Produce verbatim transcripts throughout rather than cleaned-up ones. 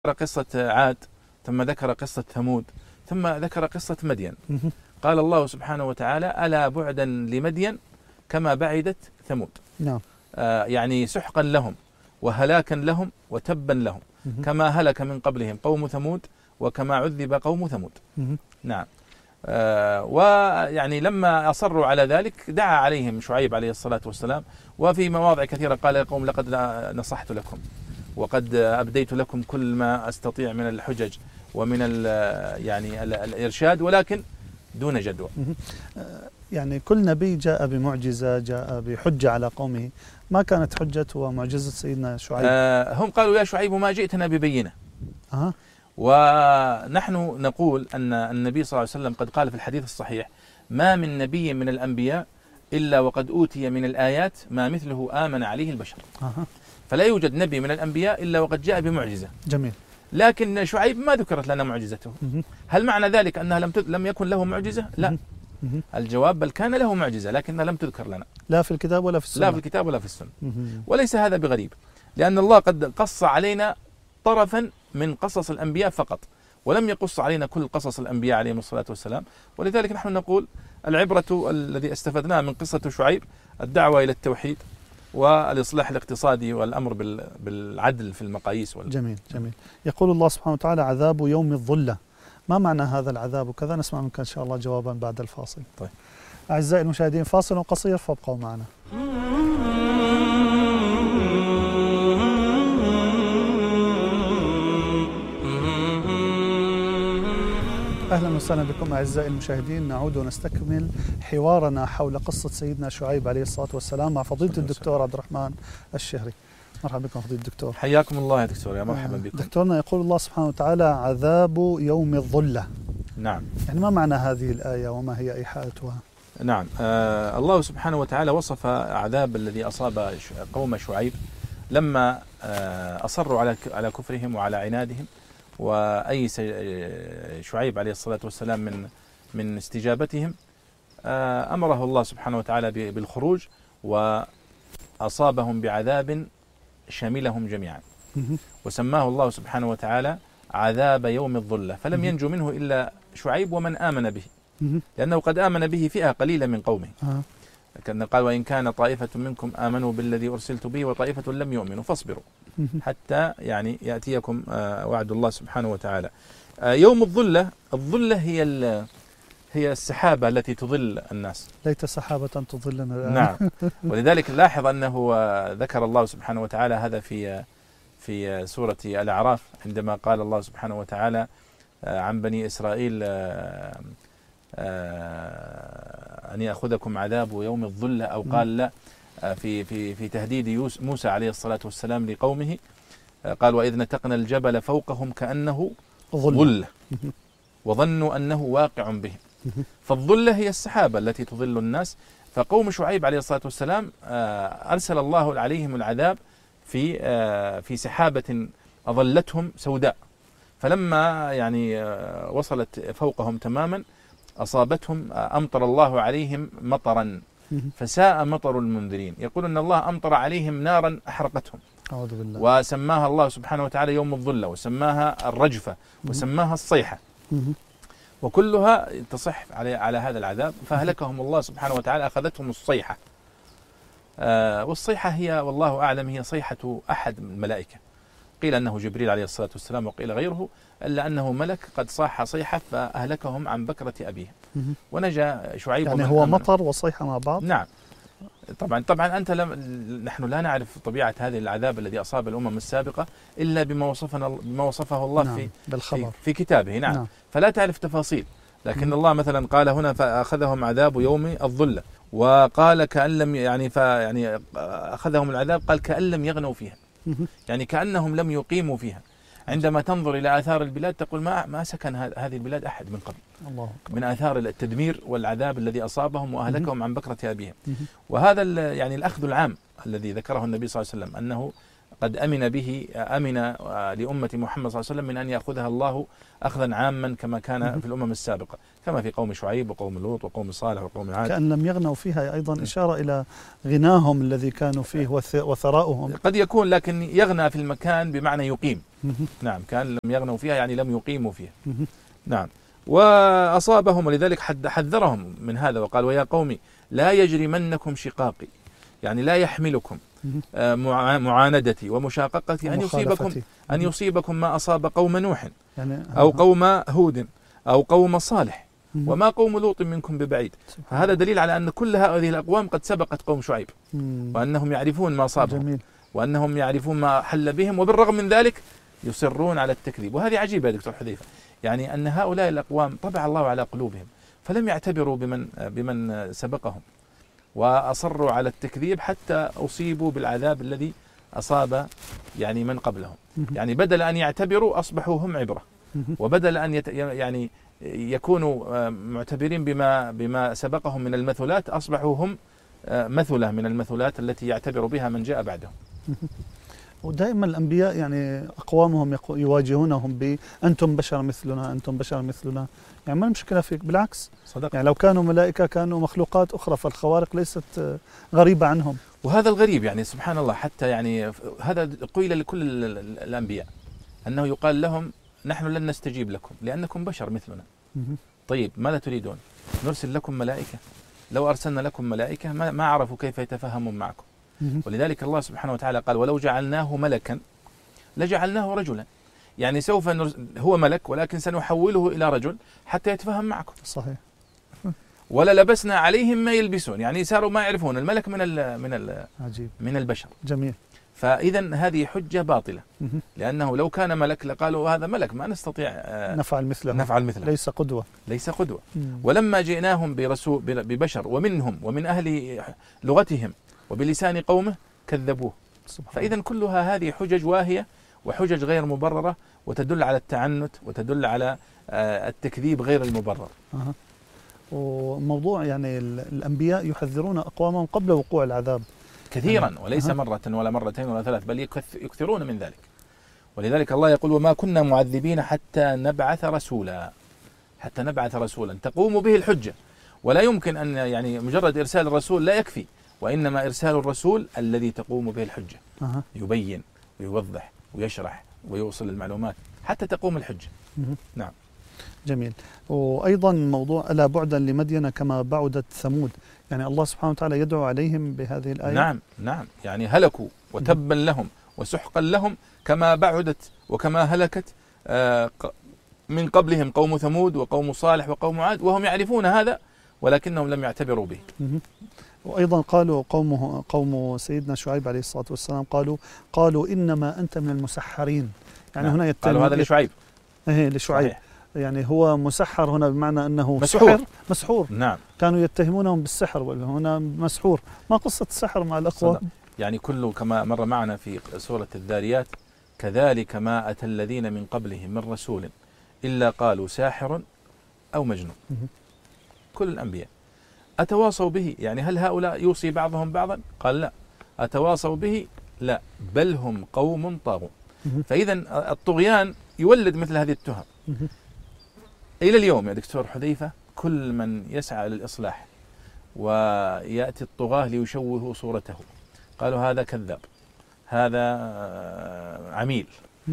قصة عاد، ثم ذكر قصة ثمود، ثم ذكر قصة مدين. قال الله سبحانه وتعالى: ألا بعدا لمدين كما بعدت ثمود. نعم. آه يعني سحقا لهم وهلاكا لهم وتبا لهم كما هلك من قبلهم قوم ثمود وكما عذب قوم ثمود. نعم. آه ويعني لما أصروا على ذلك دعا عليهم شعيب عليه الصلاة والسلام، وفي مواضع كثيرة قال: يا قوم لقد نصحت لكم وقد أبديت لكم كل ما أستطيع من الحجج ومن ال يعني ال الإرشاد، ولكن دون جدوى. يعني كل نبي جاء بمعجزة، جاء بحجة على قومه، ما كانت حجة ومعجزة سيدنا شعيب؟ آه هم قالوا: يا شعيب ما جئتنا ببينة. أه. ونحن نقول أن النبي صلى الله عليه وسلم قد قال في الحديث الصحيح: ما من نبي من الأنبياء إلا وقد أوتي من الآيات ما مثله آمن عليه البشر. أه. فلا يوجد نبي من الأنبياء إلا وقد جاء بمعجزة. جميل. لكن شعيب ما ذكرت لنا معجزته. هل معنى ذلك أنها لم لم يكن له معجزة؟ لا. الجواب: بل كان له معجزة لكنها لم تذكر لنا، لا في الكتاب ولا في السنة. لا في الكتاب ولا في السنة. وليس هذا بغريب، لأن الله قد قص علينا طرفا من قصص الأنبياء فقط، ولم يقص علينا كل قصص الأنبياء عليهم الصلاة والسلام. ولذلك نحن نقول: العبرة الذي استفدناه من قصة شعيب الدعوة إلى التوحيد والإصلاح الاقتصادي والأمر بالعدل في المقاييس وال... جميل جميل. يقول الله سبحانه وتعالى: عذاب يوم الظلة. ما معنى هذا العذاب وكذا؟ نسمع منك إن شاء الله جوابا بعد الفاصل. طيب أعزائي المشاهدين، فاصل قصير فابقوا معنا. أهلا وسهلا بكم أعزائي المشاهدين. نعود ونستكمل حوارنا حول قصة سيدنا شعيب عليه الصلاة والسلام مع فضيلة الدكتور عبد الرحمن الشهري. مرحبا بكم فضيلة الدكتور. حياكم الله يا دكتور. يا مرحبا بكم. دكتورنا، يقول الله سبحانه وتعالى: عذاب يوم الظلة. نعم. يعني ما معنى هذه الآية وما هي إيحاءتها؟ نعم. آه الله سبحانه وتعالى وصف عذاب الذي أصاب قوم شعيب لما آه أصروا على على كفرهم وعلى عنادهم، وأيس شعيب عليه الصلاة والسلام من من استجابتهم. آه أمره الله سبحانه وتعالى بالخروج، وأصابهم بعذاب شملهم جميعا، وسماه الله سبحانه وتعالى عذاب يوم الظلة. فلم ينجو منه إلا شعيب ومن آمن به، لأنه قد آمن به فئة قليلة من قومه. كان قال: وإن كان طائفة منكم آمنوا بالذي أرسلت به وطائفة لم يؤمنوا فاصبروا حتى يعني يأتيكم وعد الله سبحانه وتعالى. يوم الظلة، الظلة هي هي السحابة التي تظل الناس. ليت سحابة تظلنا الآن. نعم. ولذلك لاحظ أنه ذكر الله سبحانه وتعالى هذا في في سورة الأعراف، عندما قال الله سبحانه وتعالى عن بني إسرائيل: أن يأخذكم عذاب يوم الظلة، أو قال لا في في في تهديد موسى عليه الصلاة والسلام لقومه، قال: وإذ نتقنا الجبل فوقهم كأنه ظلة وظنوا أنه واقع بهم. فالظلة هي السحابة التي تظل الناس. فقوم شعيب عليه الصلاة والسلام أرسل الله عليهم العذاب في في سحابة أظلتهم سوداء، فلما يعني وصلت فوقهم تماما أصابتهم، أمطر الله عليهم مطرا فساء مطر المنذرين. يقول أن الله أمطر عليهم نارا أحرقتهم، أعوذ بالله. وسماها الله سبحانه وتعالى يوم الظلة، وسماها الرجفة، وسماها الصيحة، وكلها تصح على على هذا العذاب. فهلكهم الله سبحانه وتعالى، أخذتهم الصيحة. آه والصيحة هي والله أعلم هي صيحة أحد الملائكة، قيل أنه جبريل عليه الصلاة والسلام وقيل غيره، إلا أنه ملك قد صاح صيحة فأهلكهم عن بكرة أبيهم ونجا شعيب. يعني هو مطر وصيحة مع بعض؟ نعم. طبعا طبعا أنت لم نحن لا نعرف طبيعة هذه العذاب الذي أصاب الأمم السابقة إلا بما وصفنا بما وصفه الله نعم. في بالخبر في, في كتابه. نعم. نعم. فلا تعرف تفاصيل، لكن م. الله مثلا قال هنا: فأخذهم عذاب يوم الظلة، وقال كأن لم يعني فيعني أخذهم العذاب، قال كأن لم يغنوا فيها، يعني كأنهم لم يقيموا فيها. عندما تنظر إلى آثار البلاد تقول: ما ما سكن هذه البلاد أحد من قبل. الله أكبر. من آثار التدمير والعذاب الذي أصابهم وأهلكهم مه. عن بكرة أبيهم. مه. وهذا يعني الأخذ العام الذي ذكره النبي صلى الله عليه وسلم، أنه قد أمن به أمن لأمة محمد صلى الله عليه وسلم من أن يأخذها الله أخذا عاما كما كان في الأمم السابقة، كما في قوم شعيب وقوم لوط وقوم صالح وقوم عاد. كأن لم يغنوا فيها، أيضا إشارة إلى غناهم الذي كانوا فيه وثراؤهم. قد يكون، لكن يغنى في المكان بمعنى يقيم. نعم، كان لم يغنوا فيها يعني لم يقيموا فيها. نعم. وأصابهم، ولذلك حذرهم من هذا وقال: ويا قوم لا يجرمنكم شقاقي، يعني لا يحملكم معاندتي ومشاققتي أن يصيبكم أن يصيبكم ما أصاب قوم نوح أو قوم هود أو قوم صالح وما قوم لوط منكم ببعيد. فهذا دليل على أن كل هذه الأقوام قد سبقت قوم شعيب، وأنهم يعرفون ما أصابهم وأنهم يعرفون ما حل بهم، وبالرغم من ذلك يصرون على التكذيب. وهذه عجيبة يا دكتور حذيفة، يعني أن هؤلاء الأقوام طبع الله على قلوبهم فلم يعتبروا بمن بمن سبقهم، وأصروا على التكذيب حتى أصيبوا بالعذاب الذي أصاب يعني من قبلهم. يعني بدل أن يعتبروا أصبحوا هم عبرة، وبدل أن يت يعني يكونوا معتبرين بما بما سبقهم من المثلات أصبحوا هم مثلة من المثلات التي يعتبر بها من جاء بعدهم. ودائما الأنبياء يعني أقوامهم يواجهونهم بأنتم بشر مثلنا، أنتم بشر مثلنا، يعني ما المشكلة فيك، بالعكس صدق. يعني لو كانوا ملائكة كانوا مخلوقات أخرى، فالخوارق ليست غريبة عنهم. وهذا الغريب يعني سبحان الله، حتى يعني هذا قيل لكل الأنبياء أنه يقال لهم: نحن لن نستجيب لكم لأنكم بشر مثلنا. طيب ماذا تريدون؟ نرسل لكم ملائكة؟ لو أرسلنا لكم ملائكة ما عرفوا كيف يتفاهمون معكم. ولذلك الله سبحانه وتعالى قال: ولو جعلناه ملكا لجعلناه رجلا، يعني سوف هو ملك ولكن سنحوله إلى رجل حتى يتفاهم معكم. صحيح. ولا لبسنا عليهم ما يلبسون، يعني صاروا ما يعرفون الملك من ال من ال عجيب. من البشر. جميل. فإذا هذه حجة باطلة، لأنه لو كان ملك لقالوا هذا ملك ما نستطيع نفعل مثله نفعل مثله ليس قدوة ليس قدوة. ولما جئناهم برسول ببشر ومنهم ومن أهل لغتهم وبلسان قومه كذبوه. فإذا كلها هذه حجج واهية وحجج غير مبررة، وتدل على التعنت وتدل على التكذيب غير المبرر. أه. وموضوع يعني الأنبياء يحذرون أقوامهم قبل وقوع العذاب كثيرا، وليس أه. مرة ولا مرتين ولا ثلاث، بل يكثرون من ذلك. ولذلك الله يقول: وما كنا معذبين حتى نبعث رسولا، حتى نبعث رسولا تقوم به الحجة. ولا يمكن أن يعني مجرد إرسال الرسول لا يكفي، وإنما إرسال الرسول الذي تقوم به الحجة، أه. يبين ويوضح ويشرح ويوصل المعلومات حتى تقوم الحجة. أه. نعم. جميل. وأيضا موضوع ألا بعدا لمدين كما بعدت ثمود، يعني الله سبحانه وتعالى يدعو عليهم بهذه الآية. نعم نعم، يعني هلكوا وتبا لهم وسحقا لهم كما بعدت وكما هلكت من قبلهم قوم ثمود وقوم صالح وقوم عاد، وهم يعرفون هذا ولكنهم لم يعتبروا به. وأيضا قالوا قومه قوم سيدنا شعيب عليه الصلاة والسلام قالوا قالوا إنما أنت من المسحرين، يعني نعم. هنا يتم قالوا هذا لشعيب. ايه لشعيب. صحيح. يعني هو مسحر هنا بمعنى أنه مسحور. مسحور. نعم. كانوا يتهمونهم بالسحر، وهنا مسحور. ما قصة السحر مع الأقوام؟ يعني كله كما مر معنا في سورة الذاريات: كذلك ما أتى الذين من قبلهم من رسول إلا قالوا ساحر أو مجنون. كل الأنبياء أتواصوا به، يعني هل هؤلاء يوصي بعضهم بعضا؟ قال لا. أتواصوا به؟ لا، بل هم قوم طاغون. فإذا الطغيان يولد مثل هذه التهم. إلى اليوم يا دكتور حذيفة كل من يسعى للإصلاح ويأتي الطغاة ليشوهوا صورته قالوا هذا كذاب، هذا عميل،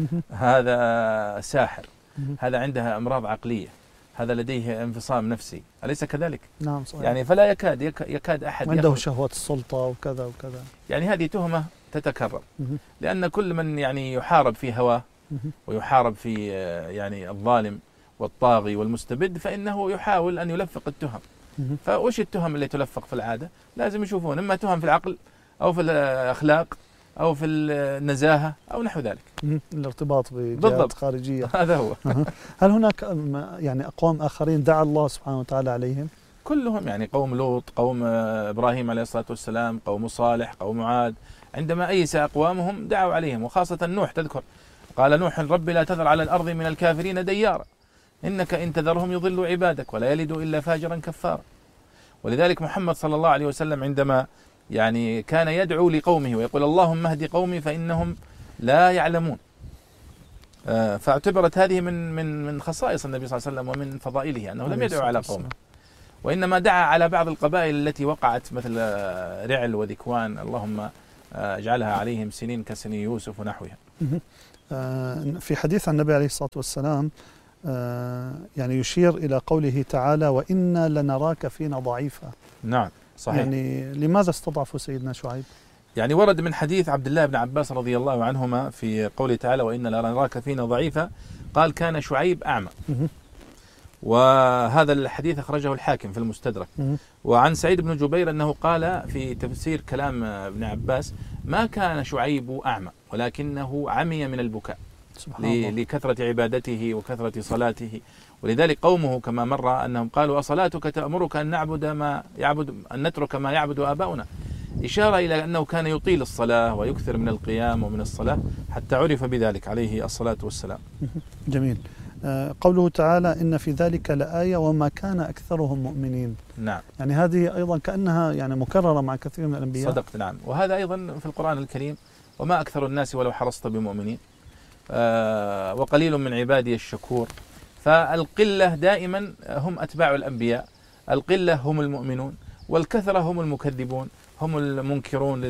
هذا ساحر، هذا عنده أمراض عقلية، هذا لديه انفصام نفسي، أليس كذلك؟ نعم صحيح. يعني فلا يكاد يكاد أحد عنده شهوة السلطة وكذا وكذا. يعني هذه تهمة تتكرر، لأن كل من يعني يحارب في هواه ويحارب في يعني الظالم والطاغي والمستبد فإنه يحاول أن يلفق التهم. فوش التهم اللي تلفق في العادة؟ لازم يشوفون إما تهم في العقل أو في الأخلاق أو في النزاهة أو نحو ذلك. الارتباط بجهات خارجية. هذا هو. هل هناك يعني أقوام آخرين دعا الله سبحانه وتعالى عليهم؟ كلهم، يعني قوم لوط، قوم إبراهيم عليه الصلاة والسلام، قوم صالح، قوم عاد، عندما أيس أقوامهم دعوا عليهم، وخاصة نوح. تذكر قال نوح: رب لا تذر على الأرض من الكافرين ديارا إنك إن تذرهم يضلوا عبادك ولا يلدوا إلا فاجرا كفارا. ولذلك محمد صلى الله عليه وسلم عندما يعني كان يدعو لقومه ويقول: اللهم اهد قومي فإنهم لا يعلمون. فاعتبرت هذه من من من خصائص النبي صلى الله عليه وسلم ومن فضائله أنه لم يدعو على قومه، وإنما دعا على بعض القبائل التي وقعت مثل رعل وذكوان، اللهم اجعلها عليهم سنين كسن يوسف ونحوها. في حديث عن النبي عليه الصلاة والسلام يعني يشير إلى قوله تعالى وإنا لنراك فينا ضعيفا. نعم صحيح. يعني لماذا استضعفوا سيدنا شعيب؟ يعني ورد من حديث عبد الله بن عباس رضي الله عنهما في قوله تعالى وإنا لنراك فينا ضعيفا، قال كان شعيب أعمى، وهذا الحديث أخرجه الحاكم في المستدرك. وعن سعيد بن جبير أنه قال في تفسير كلام ابن عباس ما كان شعيب أعمى ولكنه عمي من البكاء لكثرة عبادته وكثرة صلاته، ولذلك قومه كما مر أنهم قالوا أصلاتك تأمرك أن نعبد ما يعبد أن نترك ما يعبد آباؤنا، إشارة إلى أنه كان يطيل الصلاة ويكثر من القيام ومن الصلاة حتى عرف بذلك عليه الصلاة والسلام. جميل. قوله تعالى إن في ذلك لآية وما كان أكثرهم مؤمنين. نعم. يعني هذه أيضا كأنها يعني مكررة مع كثير من الأنبياء. صدقت. نعم. وهذا أيضا في القرآن الكريم وما أكثر الناس ولو حرصت بمؤمنين آه وقليل من عبادي الشكور. فالقلة دائما هم أتباع الأنبياء، القلة هم المؤمنون، والكثرة هم المكذبون، هم المنكرون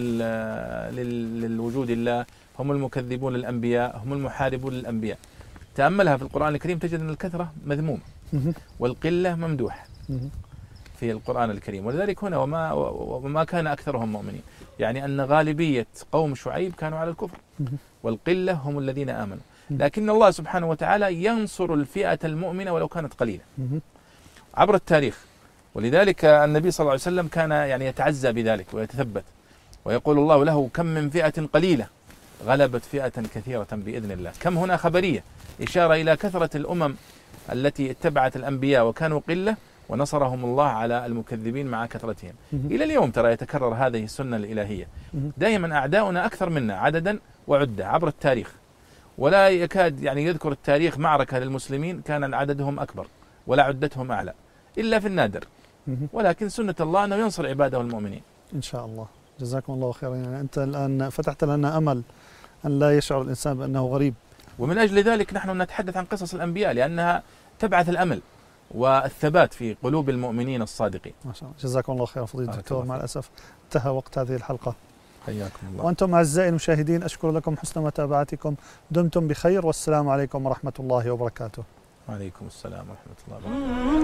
للوجود الله، هم المكذبون للأنبياء، هم المحاربون للأنبياء. تأملها في القرآن الكريم تجد أن الكثرة مذمومة والقلة ممدوح في القرآن الكريم، ولذلك هنا وما, وما كان أكثرهم مؤمنين، يعني أن غالبية قوم شعيب كانوا على الكفر والقلة هم الذين آمنوا، لكن الله سبحانه وتعالى ينصر الفئة المؤمنة ولو كانت قليلة عبر التاريخ. ولذلك النبي صلى الله عليه وسلم كان يعني يتعزى بذلك ويتثبت ويقول الله له كم من فئة قليلة غلبت فئة كثيرة بإذن الله. كم هنا خبرية إشارة إلى كثرة الأمم التي اتبعت الأنبياء وكانوا قلة ونصرهم الله على المكذبين مع كثرتهم. إلى اليوم ترى يتكرر هذه السنة الإلهية، دائما أعداؤنا أكثر منا عددا وعدة عبر التاريخ، ولا يكاد يعني يذكر التاريخ معركة للمسلمين كان عددهم أكبر ولا عدتهم أعلى إلا في النادر، ولكن سنة الله أنه ينصر عباده المؤمنين إن شاء الله. جزاكم الله خيرا. يعني أنت الآن فتحت لنا أمل أن لا يشعر الإنسان بأنه غريب، ومن أجل ذلك نحن نتحدث عن قصص الأنبياء لأنها تبعث الأمل والثبات في قلوب المؤمنين الصادقين. ما شاء الله. جزاكم الله خيرا فضيلة الدكتور. مع الأسف انتهى وقت هذه الحلقة. حياكم الله. وأنتم أعزائي المشاهدين أشكر لكم حسن متابعتكم، دمتم بخير والسلام عليكم ورحمة الله وبركاته. وعليكم السلام ورحمة الله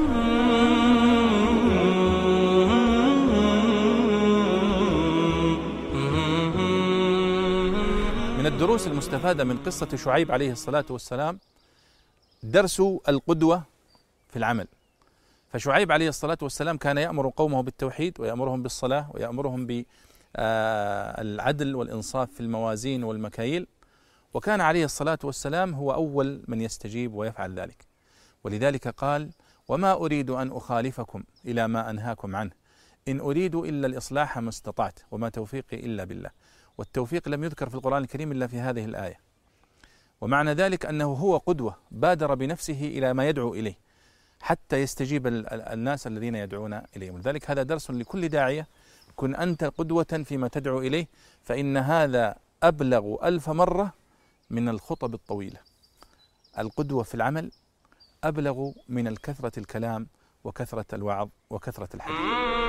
وبركاته. من الدروس المستفادة من قصة شعيب عليه الصلاة والسلام درس القدوة في العمل. فشعيب عليه الصلاة والسلام كان يأمر قومه بالتوحيد ويأمرهم بالصلاة ويأمرهم بالعدل والإنصاف في الموازين والمكاييل، وكان عليه الصلاة والسلام هو أول من يستجيب ويفعل ذلك، ولذلك قال وما أريد أن أخالفكم إلى ما أنهاكم عنه إن أريد إلا الإصلاح ما استطعت وما توفيقي إلا بالله. والتوفيق لم يذكر في القرآن الكريم إلا في هذه الآية، ومعنى ذلك أنه هو قدوة بادر بنفسه إلى ما يدعو إليه حتى يستجيب الناس الذين يدعون إليه. ولذلك هذا درس لكل داعية، كن أنت قدوة فيما تدعو إليه، فإن هذا أبلغ ألف مرة من الخطب الطويلة. القدوة في العمل أبلغ من الكثرة الكلام وكثرة الوعظ وكثرة الحديث.